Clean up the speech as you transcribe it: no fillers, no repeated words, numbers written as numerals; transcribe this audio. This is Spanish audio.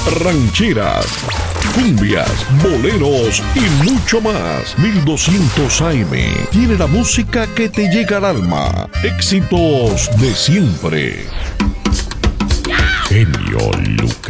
rancheras, cumbias, boleros y mucho más. 1200 AM tiene la música que te llega al alma. Éxitos de siempre. Genio Lucas.